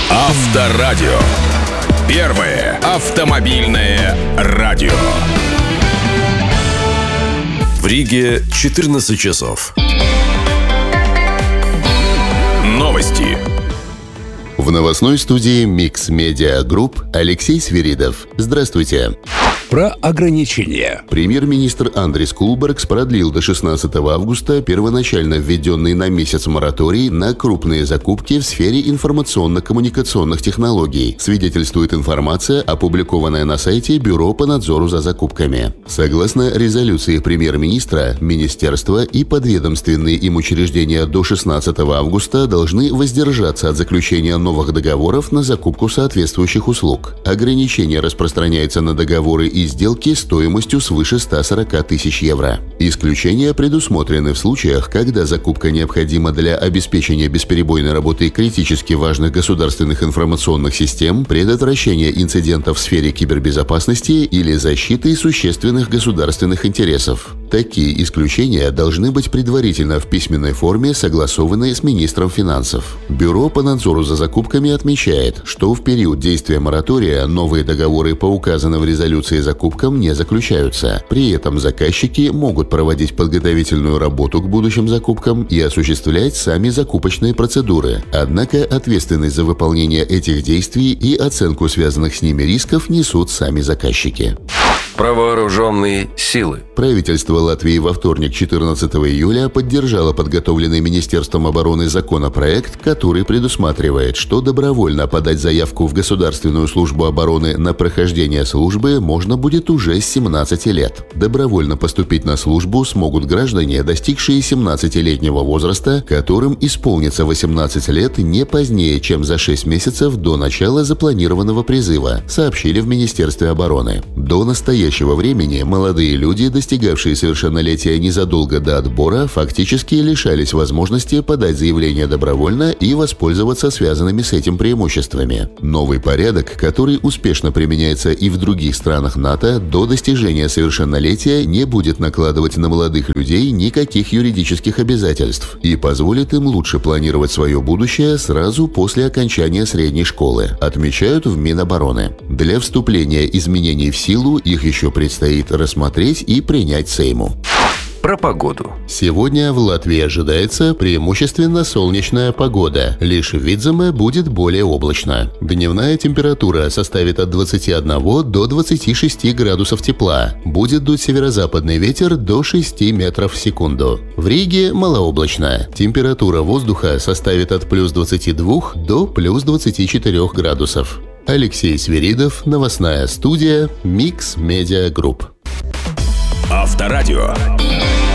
Авторадио. Первое автомобильное радио. В Риге 14 часов. Новости. В новостной студии Mix Media Group Алексей Свиридов. Здравствуйте. Про ограничения. Премьер-министр Андрис Кулбергс продлил до 16 августа первоначально введенный на месяц мораторий на крупные закупки в сфере информационно-коммуникационных технологий, свидетельствует информация, опубликованная на сайте Бюро по надзору за закупками. Согласно резолюции премьер-министра, министерства и подведомственные им учреждения до 16 августа должны воздержаться от заключения новых договоров на закупку соответствующих услуг. Ограничение распространяется на договоры и сделки стоимостью свыше 140 тысяч евро. Исключения предусмотрены в случаях, когда закупка необходима для обеспечения бесперебойной работы критически важных государственных информационных систем, предотвращения инцидентов в сфере кибербезопасности или защиты существенных государственных интересов. Такие исключения должны быть предварительно в письменной форме согласованы с министром финансов. Бюро по надзору за закупками отмечает, что в период действия моратория новые договоры по указанным в резолюции закупкам не заключаются. При этом заказчики могут проводить подготовительную работу к будущим закупкам и осуществлять сами закупочные процедуры. Однако ответственность за выполнение этих действий и оценку связанных с ними рисков несут сами заказчики. Про вооруженные силы. Правительство Латвии во вторник, 14 июля, поддержало подготовленный Министерством обороны законопроект, который предусматривает, что добровольно подать заявку в Государственную службу обороны на прохождение службы можно будет уже с 17 лет. Добровольно поступить на службу смогут граждане, достигшие 17-летнего возраста, которым исполнится 18 лет не позднее, чем за 6 месяцев до начала запланированного призыва, сообщили в Министерстве обороны. До настоящего времени молодые люди, достигавшие совершеннолетия незадолго до отбора, фактически лишались возможности подать заявление добровольно и воспользоваться связанными с этим преимуществами. Новый порядок, который успешно применяется и в других странах НАТО, до достижения совершеннолетия не будет накладывать на молодых людей никаких юридических обязательств и позволит им лучше планировать свое будущее сразу после окончания средней школы, отмечают в Минобороны. Для вступления изменений в силу их еще предстоит рассмотреть и принять Сейму. Про погоду. Сегодня в Латвии ожидается преимущественно солнечная погода. Лишь в Видземе будет более облачно. Дневная температура составит от 21 до 26 градусов тепла. Будет дуть северо-западный ветер до 6 метров в секунду. В Риге малооблачно. Температура воздуха составит от плюс 22 до плюс 24 градусов. Алексей Свиридов, новостная студия Mix Media Group. Авторадио.